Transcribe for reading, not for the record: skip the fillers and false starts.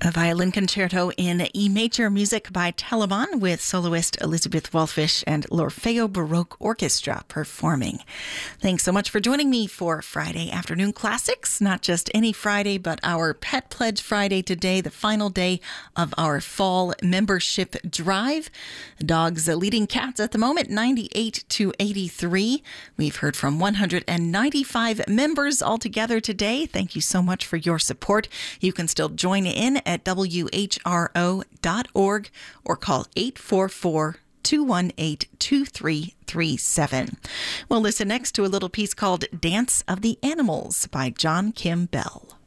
A violin concerto in E major, music by Telemann, with soloist Elizabeth Wallfisch and l'Orfeo Baroque Orchestra performing. Thanks so much for joining me for Friday Afternoon Classics. Not just any Friday, but our Pet Pledge Friday today, the final day of our fall membership drive. Dogs leading cats at the moment, 98 to 83. We've heard from 195 members altogether today. Thank you so much for your support. You can still join in at WHRO.org or call 844-218-2337. We'll listen next to a little piece called Dance of the Animals by John Kim Bell.